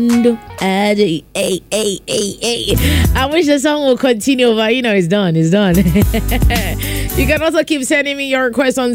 I wish the song will continue, but it's done. It's done. You can also keep sending me your requests on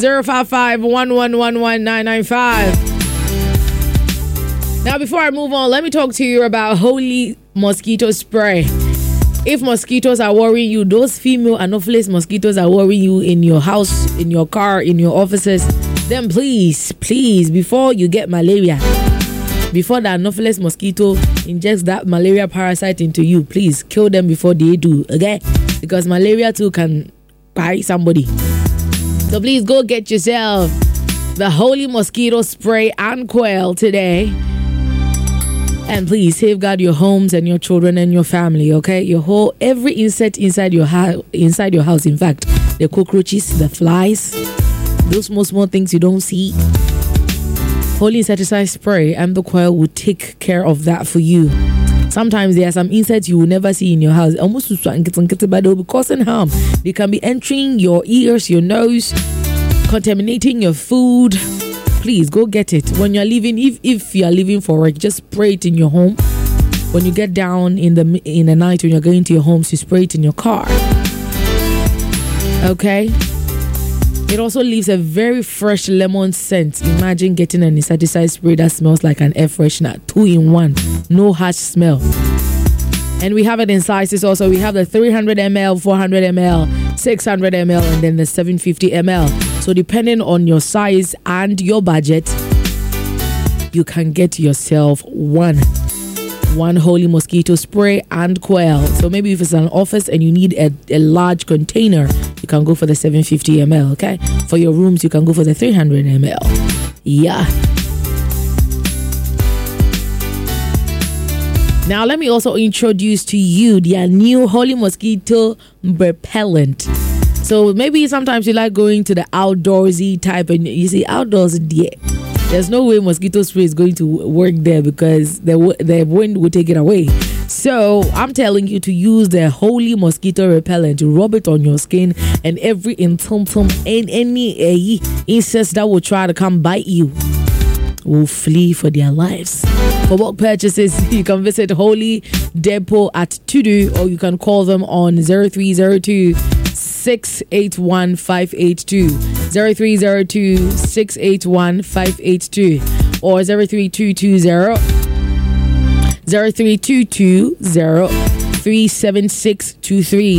055-111-995. Now, before I move on, let me talk to you about Holy Mosquito Spray. If mosquitoes are worrying you, those female Anopheles mosquitoes are worrying you in your house, in your car, in your offices, then please, before you get malaria, before the Anopheles mosquito injects that malaria parasite into you, please kill them before they do, okay? Because malaria too can bite somebody. So please go get yourself the Holy Mosquito Spray and Coil today. And please safeguard your homes and your children and your family, okay? Every insect inside your house, in fact, the cockroaches, the flies, those small things you don't see. Holy Insecticide Spray and the Coil will take care of that for you. Sometimes there are some insects you will never see in your house. Almost but they'll be causing harm. They can be entering your ears, your nose, contaminating your food. Please go get it. When you're leaving, if you're leaving for work, just spray it in your home. When you get down in the night when you're going to your homes, you spray it in your car. Okay? It also leaves a very fresh lemon scent. Imagine getting an insecticide spray that smells like an air freshener. 2-in-1. No harsh smell. And we have it in sizes also. We have the 300 ml, 400 ml, 600 ml, and then the 750 ml. So depending on your size and your budget, you can get yourself one Holy Mosquito Spray and Coil. So maybe if it's an office and you need a large container, you can go for the 750 ml, okay? For your rooms, you can go for the 300 ml. Yeah. Now, let me also introduce to you their new Holy Mosquito Repellent. So maybe sometimes you like going to the outdoorsy type, and you see outdoors, there's no way mosquito spray is going to work there because the wind will take it away. So I'm telling you to use the Holy Mosquito Repellent to rub it on your skin, and every and any insects that will try to come bite you will flee for their lives. For bulk purchases, you can visit Holy Depot at Tudu, or you can call them on 0302 681 582, 0302 681 582, or 03220 37623,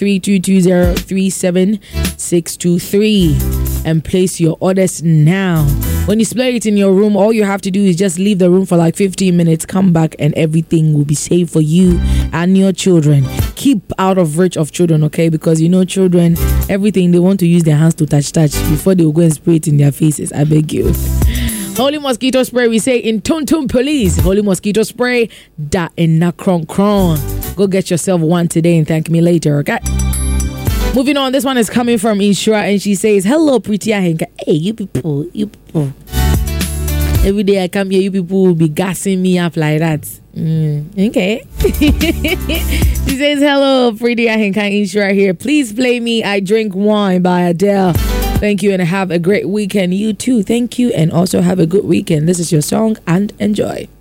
37623, and place your orders now. When you spray it in your room, all you have to do is just leave the room for like 15 minutes, come back, and everything will be safe for you and your children. Keep out of reach of children, okay? Because children, everything they want to use their hands to touch before they will go and spray it in their faces. I beg you. Holy Mosquito Spray, we say in Tonton Police. Holy Mosquito Spray, da in na kron kron. Go get yourself one today and thank me later, okay? Moving on, this one is coming from Ishra, and she says, "Hello, pretty Ahenka." Hey, you people. Every day I come here, you people will be gassing me up like that. Okay. She says, "Hello, pretty Ahenka, Ishra here. Please play me I Drink Wine by Adele. Thank you and have a great weekend. You too. Thank you and also have a good weekend. This is your song and enjoy."